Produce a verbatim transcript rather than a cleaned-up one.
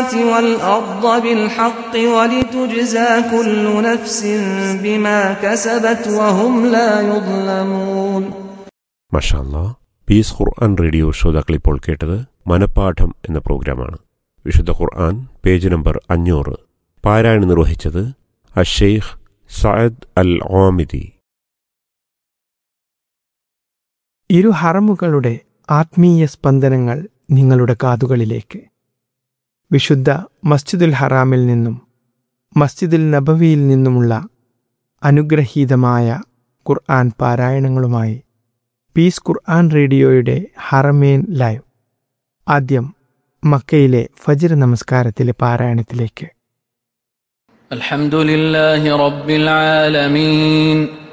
السماوات والأرض بالحق ولتجزى كل نفس بما كسبت وهم لا يظلمون. മാഷാ അല്ലാഹ്. പീസ് ഖുർആൻ റേഡിയോ ശ്രോതാക്കൾ ഇപ്പോൾ കേട്ടത് മനപ്പാഠം എന്ന പ്രോഗ്രാമാണ്. വിശുദ്ധ ഖുർആൻ പേജ് നമ്പർ അഞ്ഞൂറ്. പാരായണം നിർവഹിച്ചത് അഷെയ്ഖ് സഅദ് അൽ ആമിദി. ഇരു ഹറമുകളുടെ ആത്മീയ സ്പന്ദനങ്ങൾ നിങ്ങളുടെ കാതുകളിലേക്ക്. വിശുദ്ധ മസ്ജിദുൽ ഹറാമിൽ നിന്നും മസ്ജിദുൽ നബവിയിൽ നിന്നുമുള്ള അനുഗ്രഹീതമായ ഖുർആൻ പാരായണങ്ങളുമായി പീസ് ഖുർആൻ റേഡിയോയുടെ ഹറമേൻ ലൈവ്. ആദ്യം മക്കയിലെ ഫജ്ർ നമസ്കാരത്തിലെ പാരായണത്തിലേക്ക്. അൽഹംദുലില്ലാഹി റബ്ബിൽ ആലമീൻ.